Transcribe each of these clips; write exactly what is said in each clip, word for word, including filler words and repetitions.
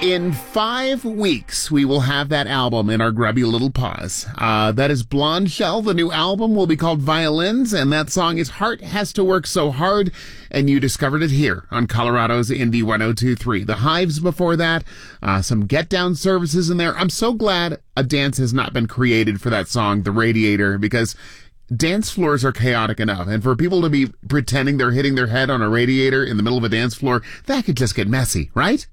In five weeks, we will have that album in our grubby little paws. Uh, that is Blonde Shell. The new album will be called Violins, and that song is Heart Has to Work So Hard, and you discovered it here on Colorado's Indie one oh two point three. The Hives before that, uh, some Get Down services in there. I'm so glad a dance has not been created for that song, The Radiator, because dance floors are chaotic enough, and for people to be pretending they're hitting their head on a radiator in the middle of a dance floor, that could just get messy, right?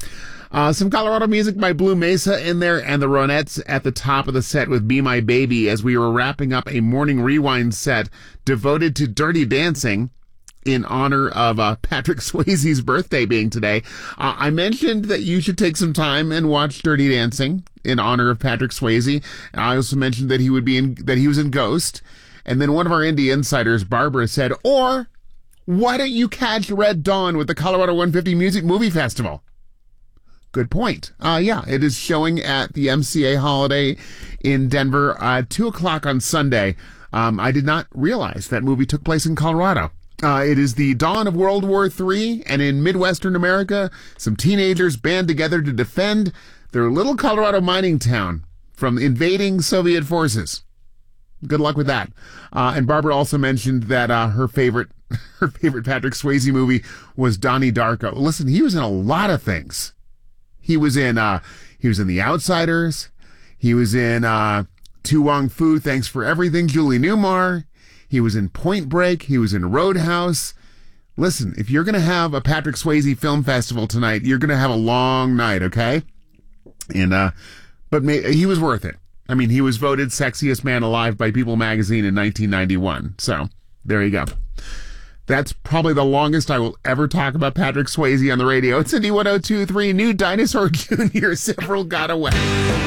Uh, some Colorado music by Blue Mesa in there, and the Ronettes at the top of the set with Be My Baby as we were wrapping up a morning rewind set devoted to Dirty Dancing in honor of uh, Patrick Swayze's birthday being today. Uh, I mentioned that you should take some time and watch Dirty Dancing in honor of Patrick Swayze. I also mentioned that he would be in, that he was in Ghost. And then one of our indie insiders, Barbara, said, or why don't you catch Red Dawn with the Colorado one fifty Music Movie Festival? Good point. Uh, yeah, it is showing at the M C A Holiday in Denver at two o'clock on Sunday. Um, I did not realize that movie took place in Colorado. Uh, it is the dawn of World War Three, and in Midwestern America, some teenagers band together to defend their little Colorado mining town from invading Soviet forces. Good luck with that. Uh, and Barbara also mentioned that uh, her favorite her favorite Patrick Swayze movie was Donnie Darko. Listen, he was in a lot of things. He was in uh, he was in The Outsiders. He was in uh, To Wong Fu, Thanks for Everything, Julie Newmar. He was in Point Break. He was in Roadhouse. Listen, if you're going to have a Patrick Swayze film festival tonight, you're going to have a long night, okay? And uh, but may, he was worth it. I mean, he was voted sexiest man alive by People magazine in nineteen ninety-one. So there you go. That's probably the longest I will ever talk about Patrick Swayze on the radio. It's Indie one oh two point three, New Dinosaur Junior Several got away.